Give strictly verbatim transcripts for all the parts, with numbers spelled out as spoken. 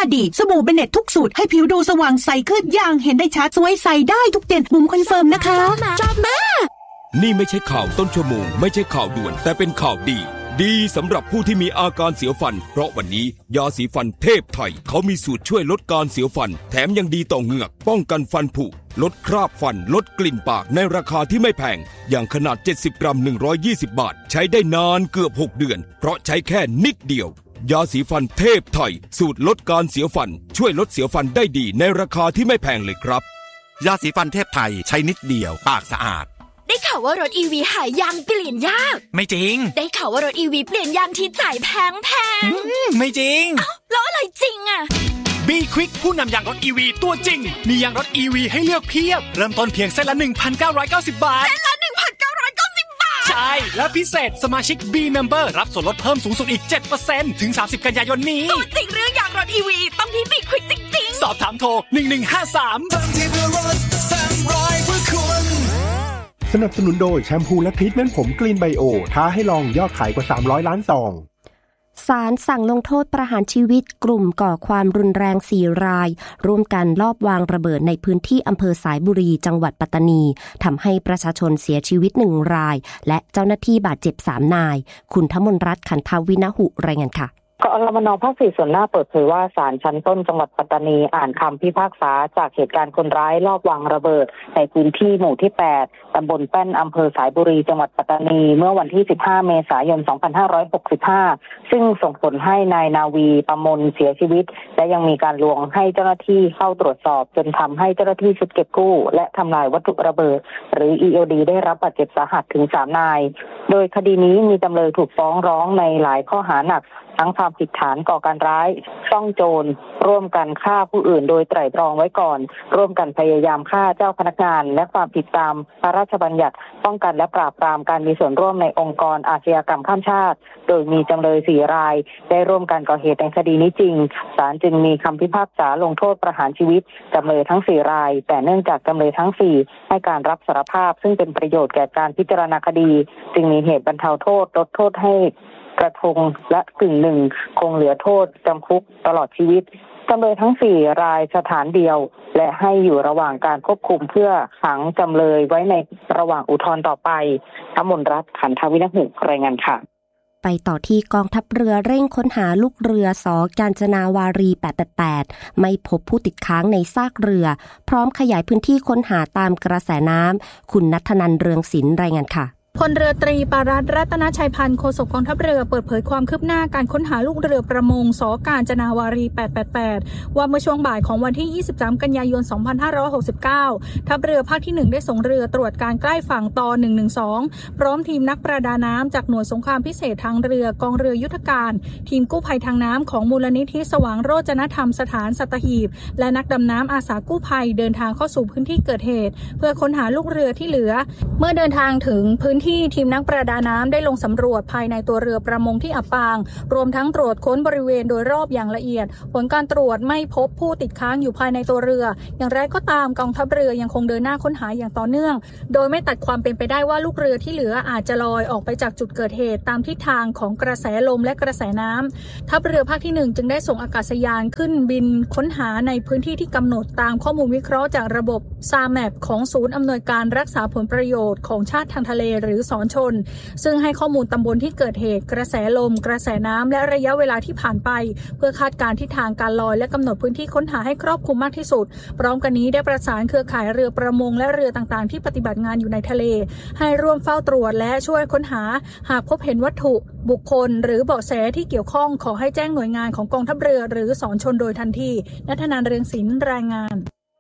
ดีสบู่เบเน็ตทุกสูตรให้ผิวดูสว่างใสขึ้นอย่างเห็นได้ชัดสวยใสได้ทุกเดือนบุ๋มคอนเฟิร์มนะคะชอบมากนี่ไม่ใช่ข่าวต้นชั่วโมงไม่ใช่ข่าวด่วนแต่เป็นข่าวดีดีสำหรับผู้ที่มีอาการเสียวฟันเพราะวันนี้ยาสีฟันเทพไทยเขามีสูตรช่วยลดการเสียวฟันแถมยังดีต่อเหงือกป้องกันฟันผุลดคราบฟันลดกลิ่นปากในราคาที่ไม่แพงอย่างขนาดเจ็ดสิบกรัมหนึ่งร้อยยี่สิบบาทใช้ได้นานเกือบหกเดือนเพราะใช้แค่นิดเดียวยาสีฟันเทพไทยสูตรลดการเสียวฟันช่วยลดเสียวฟันได้ดีในราคาที่ไม่แพงเลยครับยาสีฟันเทพไทยใช้นิดเดียวปากสะอาดได้ข่าวว่ารถ อี วี หายางเปลี่ยนยากไม่จริงได้ข่าวว่ารถ อี วี เปลี่ยนยางที่จ่ายแพงแพงไม่จริงเอ้าแล้วอะไรจริงอะ B Quick ผู้นำยางรถ อี วี ตัวจริงมียางรถ อี วี ให้เลือกเพียบเริ่มต้นเพียงเส้นละ หนึ่งพันเก้าร้อยเก้าสิบ บาทเส้นละ หนึ่งพันเก้าร้อยเก้าสิบ บาทใช่และพิเศษสมาชิก B Member รับส่วนลดเพิ่มสูงสุดอีก เจ็ดเปอร์เซ็นต์ ถึงสามสิบกันยายนนี้ตัวจริงเรื่องยางรถ อี วี ต้องที่ B Quick จริงๆสอบถามโทรหนึ่งหนึ่งห้าสามบางทีเพื่อรถสามร้อยเพื่อคุณสนับสนุนโดยแชมพูและทรีทเมนต์ผมกรีนไบโอท้าให้ลองยอดขายกว่าสามร้อยล้านซองศาลสั่งลงโทษประหารชีวิตกลุ่มก่อความรุนแรงสี่รายร่วมกันลอบวางระเบิดในพื้นที่อำเภอสายบุรีจังหวัดปัตตานีทำให้ประชาชนเสียชีวิตหนึ่งรายและเจ้าหน้าที่บาดเจ็บสามนายคุณธมนรัตน์ขันทวินหุรายงานค่ะกอรมน.ภาคสี่ส่วนหน้าเปิดเผยว่าศาลชั้นต้นจังหวัดปัตตานีอ่านคำพิพากษาจากเหตุการณ์คนร้ายลอบวางระเบิดในพื้นที่หมู่ที่แปดตำบลแป้นอำเภอสายบุรีจังหวัดปัตตานีเมื่อวันที่สิบห้าเมษายนสองพันห้าร้อยหกสิบห้าซึ่งส่งผลให้นายนาวีประมลเสียชีวิตและยังมีการลวงให้เจ้าหน้าที่เข้าตรวจสอบจนทำให้เจ้าหน้าที่ชุดเก็บกู้และทำลายวัตถุระเบิดหรือ อี โอ ดี ได้รับบาดเจ็บสาหัสถึงสามนายโดยคดีนี้มีจำเลยถูกฟ้องร้องในหลายข้อหาหนักทั้งความผิดฐานก่อการร้ายซ่องโจรร่วมกันฆ่าผู้อื่นโดยไตร่ตรองไว้ก่อนร่วมกันพยายามฆ่าเจ้าพนักงานและความผิดตามพระราชบัญญัติป้องกันและปราบปรามการมีส่วนร่วมในองค์กรอาชญากรรมข้ามชาติโดยมีจำเลยสี่รายได้ร่วมกันก่อเหตุในคดีนี้จริงศาลจึงมีคำพิพากษาลงโทษประหารชีวิตจำเลยทั้งสี่รายแต่เนื่องจากจำเลยทั้งสี่ให้การรับสารภาพซึ่งเป็นประโยชน์แก่การพิจารณาคดีจึงมีเหตุบรรเทาโทษลดโทษให้กระทงและกึ่งหนึ่งคงเหลือโทษจำคุกตลอดชีวิตจำเลยทั้งสี่รายสถานเดียวและให้อยู่ระหว่างการควบคุมเพื่อขังจำเลยไว้ในระหว่างอุทธรณ์ต่อไปธมนรัตน์ขันทวินหุรายงานค่ะไปต่อที่กองทัพเรือเร่งค้นหาลูกเรือสกาญจนาวารีแปดแปดแปดไม่พบผู้ติดค้างในซากเรือพร้อมขยายพื้นที่ค้นหาตามกระแสน้ำคุณณัฐนันท์เรืองศิลป์รายงานค่ะพลเรือตรีปารัตน์รัตนชัยพันธ์โฆษกกองทัพเรือเปิดเผยความคืบหน้าการค้นหาลูกเรือประมงสกาญจนาวารีแปดแปดแปดว่าเมื่อช่วงบ่ายของวันที่ยี่สิบสามกันยายนสองพันห้าร้อยหกสิบเก้าทัพเรือภาคที่หนึ่งได้ส่งเรือตรวจการใกล้ฝั่งตหนึ่งหนึ่งสองพร้อมทีมนักประดาน้ำจากหน่วยสงครามพิเศษทางเรือกองเรือยุทธการทีมกู้ภัยทางน้ำของมูลนิธิสว่างโรจนธรรมสถานสัตหีบและนักดำน้ำอาสากู้ภัยเดินทางเข้าสู่พื้นที่เกิดเหตุเพื่อค้นหาลูกเรือที่เหลือเมื่อเดินทางถึงพื้นที่ทีมนักประดาน้ำได้ลงสำรวจภายในตัวเรือประมงที่อับปางรวมทั้งตรวจค้นบริเวณโดยรอบอย่างละเอียดผลการตรวจไม่พบผู้ติดค้างอยู่ภายในตัวเรืออย่างไรก็ตามกองทัพเรือยังคงเดินหน้าค้นหาอย่างต่อเนื่องโดยไม่ตัดความเป็นไปได้ว่าลูกเรือที่เหลืออาจจะลอยออกไปจากจุดเกิดเหตุตามทิศทางของกระแสลมและกระแสน้ำทัพเรือภาคที่หนึ่งจึงได้ส่งอากาศยานขึ้นบินค้นหาในพื้นที่ที่กำหนดตามข้อมูลวิเคราะห์จากระบบ ซาแมป ของศูนย์อำนวยการรักษาผลประโยชน์ของชาติทางทะเลหรือศรชนซึ่งให้ข้อมูลตำบลที่เกิดเหตุกระแสลมกระแสน้ำและระยะเวลาที่ผ่านไปเพื่อคาดการณ์ทิศทางการลอยและกำหนดพื้นที่ค้นหาให้ครอบคลุมมากที่สุดพร้อมกันนี้ได้ประสานเครือข่ายเรือประมงและเรือต่างๆที่ปฏิบัติงานอยู่ในทะเลให้ร่วมเฝ้าตรวจและช่วยค้นหาหากพบเห็นวัตถุบุคคลหรือเบาะแสที่เกี่ยวข้องขอให้แจ้งหน่วยงานของกองทัพเรือหรือศรชนโดยทันทีณัฐนันท์ เรืองศิลป์รายงาน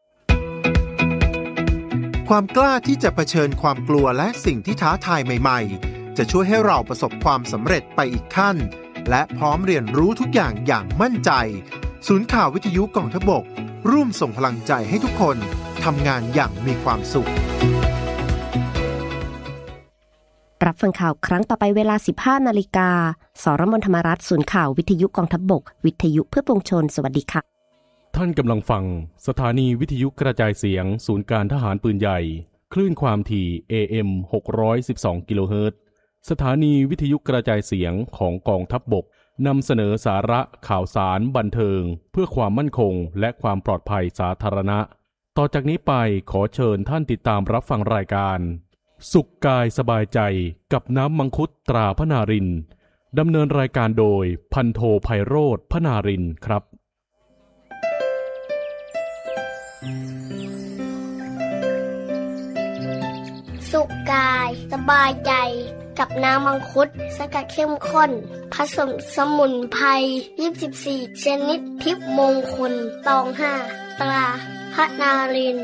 ความกล้าที่จะเผชิญความกลัวและสิ่งที่ท้าทายใหม่ๆจะช่วยให้เราประสบความสำเร็จไปอีกขั้นและพร้อมเรียนรู้ทุกอย่างอย่างมั่นใจศูนย์ข่าววิทยุกองทัพบกร่วมส่งพลังใจให้ทุกคนทำงานอย่างมีความสุขรับฟังข่าวครั้งต่อไปเวลา สิบห้านาฬิกา สรมนธรรมรัฐศูนย์ข่าววิทยุกองทัพบกวิทยุเพื่อปวงชนสวัสดีค่ะท่านกำลังฟังสถานีวิทยุกระจายเสียงศูนย์การทหารปืนใหญ่คลื่นความถี่ เอ เอ็ม หกร้อยสิบสอง กิโลเฮิรตซ์สถานีวิทยุกระจายเสียงของกองทัพบกนำเสนอสาระข่าวสารบันเทิงเพื่อความมั่นคงและความปลอดภัยสาธารณะต่อจากนี้ไปขอเชิญท่านติดตามรับฟังรายการสุขกายสบายใจกับน้ำมังคุดตราพนารินดำเนินรายการโดยพันโทไพโรจน์พนารินครับสุขกายสบายใจกับน้ำมังคุดสกัดเข้มข้นผสมสมุนไพรยี่สิบสี่ชนิดทิพย์มงคลตองห้าตราพนาริน